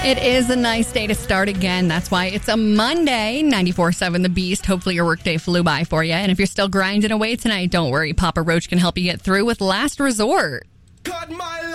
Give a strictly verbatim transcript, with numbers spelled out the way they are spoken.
It is a nice day to start again. That's why it's a Monday. ninety-four point seven The Beast. Hopefully your workday flew by for you. And if you're still grinding away tonight, don't worry. Papa Roach can help you get through with Last Resort. Cut my